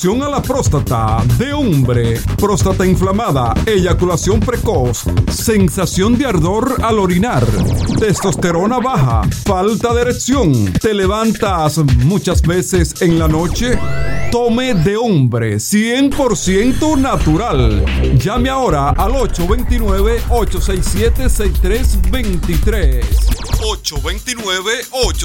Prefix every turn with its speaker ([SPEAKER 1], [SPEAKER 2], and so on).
[SPEAKER 1] A la próstata de hombre, próstata inflamada, eyaculación precoz, sensación de ardor al orinar, testosterona baja, falta de erección, te levantas muchas veces en la noche. Tome de hombre, 100% natural. Llame ahora al 829-867-6323. 829-8